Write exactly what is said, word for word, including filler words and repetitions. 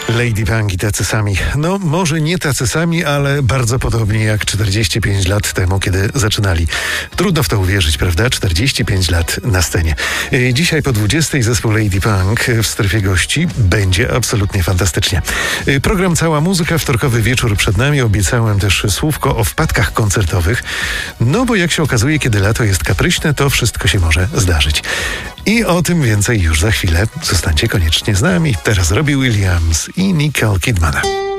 Lady Punk i tacy sami. No, może nie tacy sami, ale bardzo podobnie jak czterdzieści pięć lat temu, kiedy zaczynali. Trudno w to uwierzyć, prawda? czterdzieści pięć lat na scenie. Dzisiaj po dwudziestej zespół Lady Punk w strefie gości. Będzie absolutnie fantastycznie. Program Cała Muzyka, wtorkowy wieczór przed nami. Obiecałem też słówko o wpadkach koncertowych. No bo jak się okazuje, kiedy lato jest kapryśne, to wszystko się może zdarzyć. I o tym więcej już za chwilę. Zostańcie koniecznie z nami. Teraz Robbie Williams i Nicole Kidman.